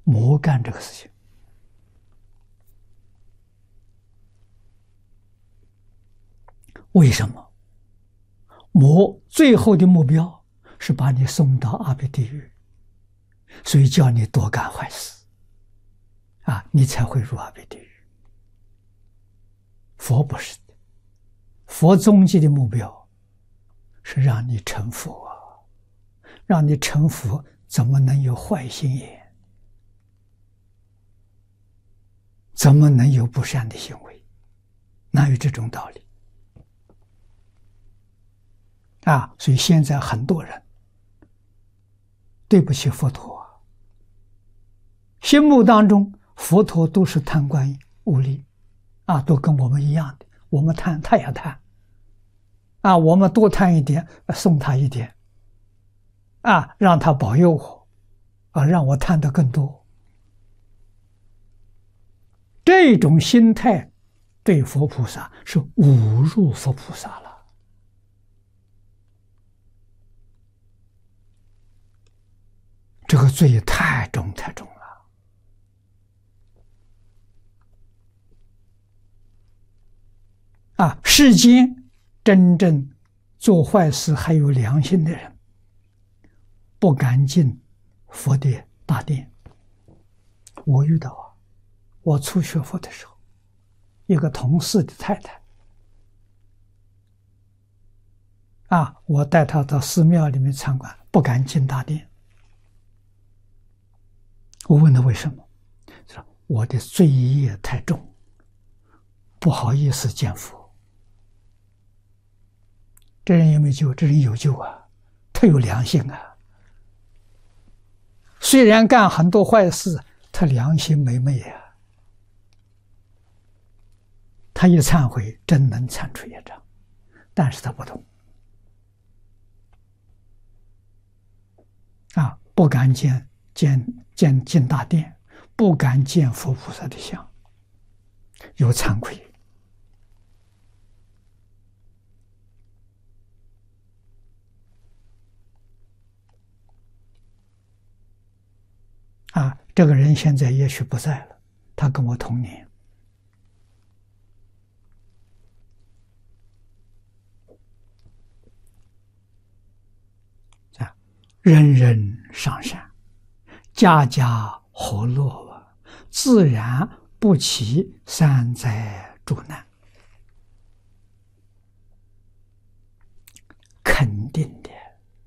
魔干这个事情。为什么？魔最后的目标是把你送到阿鼻地狱，所以叫你多干坏事你才会入阿鼻地狱。佛不是的，佛终极的目标是让你成佛让你成佛，怎么能有坏心眼？怎么能有不善的行为？哪有这种道理？所以现在很多人对不起佛陀心目当中佛陀都是贪官污吏都跟我们一样的，我们贪他也贪我们多贪一点，送他一点让他保佑我让我贪得更多。这种心态对佛菩萨是侮辱佛菩萨了。这个罪太重太重了世间真正做坏事还有良心的人，不敢进佛的大殿。我遇到我初学佛的时候，一个同事的太太我带她到寺庙里面参观，不敢进大殿。我问他为什么，说我的罪业太重，不好意思见佛。这人有没有救？这人有救他有良心虽然干很多坏事，他良心没昧他一忏悔，真能忏除业障，但是他不懂不敢进大殿，不敢见佛菩萨的像，有惭愧这个人现在也许不在了，他跟我同年。人人上善，家家和乐自然不起三灾诸难。肯定的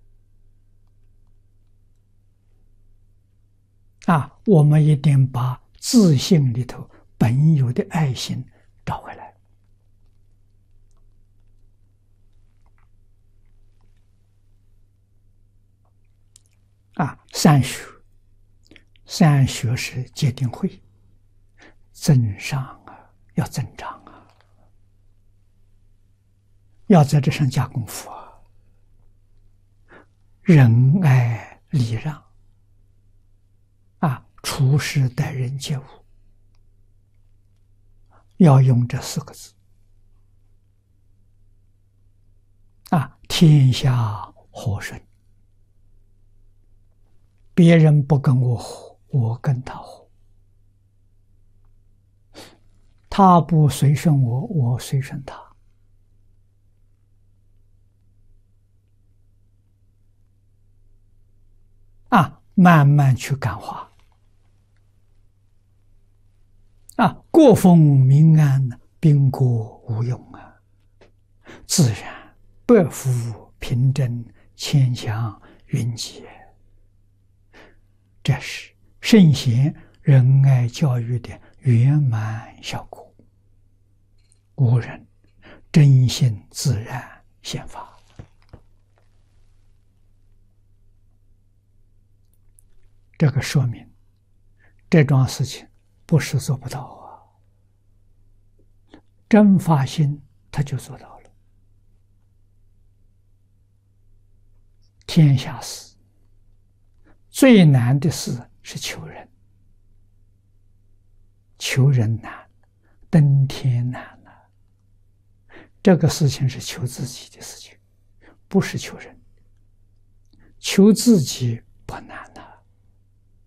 我们一定把自信里头本有的爱心找回来三学是戒定慧，增上要增长要在这上加功夫仁爱礼让处事待人接物要用这4个字天下和顺，别人不跟我和，我跟他和，他不随顺我，我随顺他慢慢去感化国风民安，兵国无用自然百福平真，千祥云集。这是圣贤仁爱教育的圆满效果。无人真心自然显法。这个说明这桩事情不是做不到真发心他就做到了。天下事最难的事是求人，求人难，登天难这个事情是求自己的事情，不是求人。求自己不难